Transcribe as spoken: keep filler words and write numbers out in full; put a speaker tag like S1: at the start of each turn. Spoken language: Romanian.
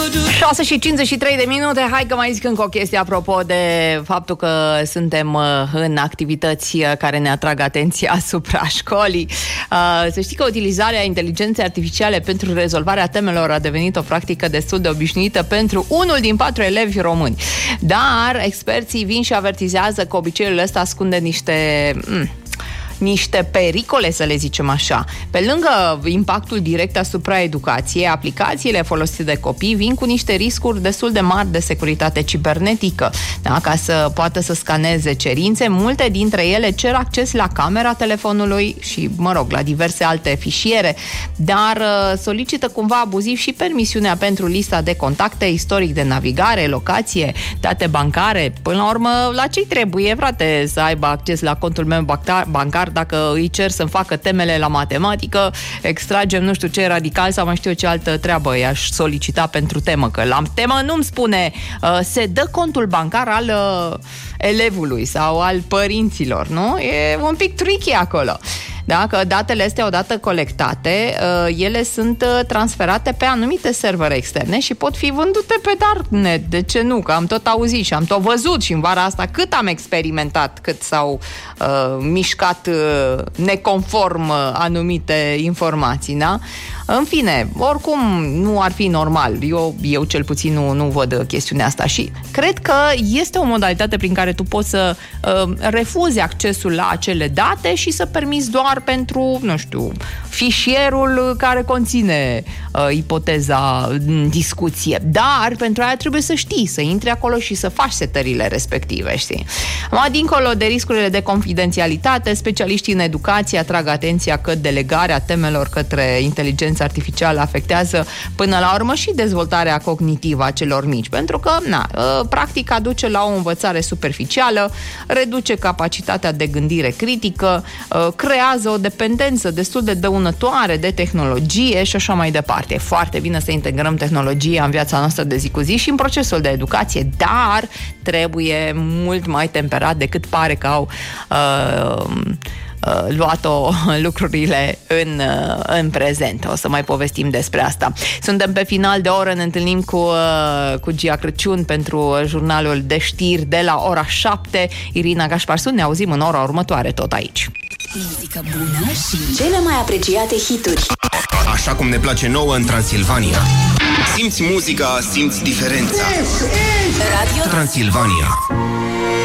S1: șase și cincizeci și trei de minute. Hai că mai zic încă o chestie apropo de faptul că suntem în activități care ne atrag atenția asupra școlii. Să știi că utilizarea inteligenței artificiale pentru rezolvarea temelor a devenit o practică destul de obișnuită pentru unul din patru elevi români. Dar experții vin și avertizează că obiceiul ăsta ascunde niște... Mm, niște pericole, să le zicem așa. Pe lângă impactul direct asupra educației, aplicațiile folosite de copii vin cu niște riscuri destul de mari de securitate cibernetică. Da? Ca să poată să scaneze cerințe, multe dintre ele cer acces la camera telefonului și, mă rog, la diverse alte fișiere, dar solicită cumva abuziv și permisiunea pentru lista de contacte, istoric de navigare, locație, date bancare. Până la urmă, la ce trebuie, frate, să aibă acces la contul meu bancar dacă îi cer să-mi facă temele la matematică, extragem nu știu ce radical sau mai știu ce altă treabă i-aș solicita pentru temă, că la temă nu-mi spune uh, se dă contul bancar al uh, elevului sau al părinților, nu? E un pic tricky acolo. Da, că datele astea odată colectate, ele sunt transferate pe anumite servere externe și pot fi vândute pe darknet. De ce nu? Că am tot auzit și am tot văzut și în vara asta cât am experimentat, cât s-au uh, mișcat uh, neconform uh, anumite informații, da? În fine, oricum nu ar fi normal. Eu, eu cel puțin nu, nu văd chestiunea asta și cred că este o modalitate prin care tu poți să uh, refuzi accesul la acele date și să permiți doar pentru, nu știu, fișierul care conține uh, ipoteza în discuție. Dar pentru aia trebuie să știi, să intri acolo și să faci setările respective, știi? Mai dincolo de riscurile de confidențialitate, specialiștii în educație atrag atenția că delegarea temelor către inteligența artificială afectează până la urmă și dezvoltarea cognitivă a celor mici, pentru că, na, practic duce la o învățare superficială, reduce capacitatea de gândire critică, creează o dependență destul de dăunătoare de tehnologie și așa mai departe. E foarte bine să integrăm tehnologia în viața noastră de zi cu zi și în procesul de educație, dar trebuie mult mai temperat decât pare că au uh, uh, luat-o lucrurile în, uh, în prezent. O să mai povestim despre asta. Suntem pe final de oră, ne întâlnim cu, uh, cu Gia Crăciun pentru jurnalul de știri de la ora șapte. Irina Gașparsu, ne auzim în ora următoare tot aici.
S2: Muzică bună și cele mai apreciate hituri.
S3: Așa cum ne place nouă în Transilvania. Simți muzica, simți diferența.
S2: Radio
S3: Transilvania.